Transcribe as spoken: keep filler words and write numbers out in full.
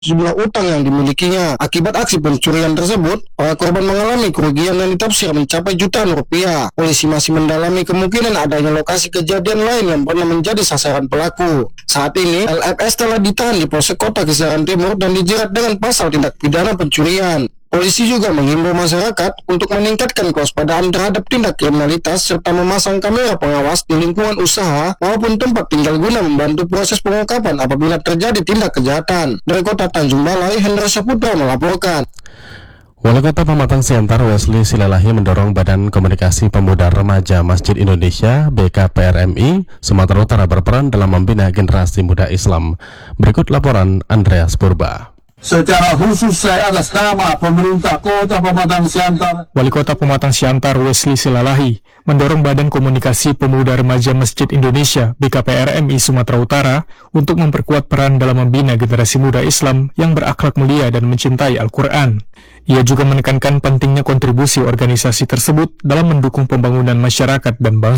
sejumlah utang yang dimilikinya. Akibat aksi pencurian tersebut, para korban mengalami kerugian yang ditaksir mencapai jutaan rupiah. Polisi masih mendalami kemungkinan adanya lokasi kejadian lain yang pernah menjadi sasaran pelaku. Saat ini, L F S telah ditahan di Polsek Kota Kisaran Timur dan dijerat dengan pasal tindak pidana pencurian. Polisi juga mengimbau masyarakat untuk meningkatkan kewaspadaan terhadap tindak kriminalitas serta memasang kamera pengawas di lingkungan usaha maupun tempat tinggal guna membantu proses pengungkapan apabila terjadi tindak kejahatan. Dari Kota Tanjung Balai, Hendra Saputra melaporkan. Wali Kota Pematang Siantar Wesley Silalahi mendorong Badan Komunikasi Pemuda Remaja Masjid Indonesia B K P R M I Sumatera Utara berperan dalam membina generasi muda Islam. Berikut laporan Andreas Purba. Secara khusus saya atas nama pemerintah Kota Pematang Siantar, Wali Kota Pematang Siantar Wesley Silalahi mendorong Badan Komunikasi Pemuda Remaja Masjid Indonesia B K P R M I Sumatera Utara untuk memperkuat peran dalam membina generasi muda Islam yang berakhlak mulia dan mencintai Al-Quran. Ia juga menekankan pentingnya kontribusi organisasi tersebut dalam mendukung pembangunan masyarakat dan bangsa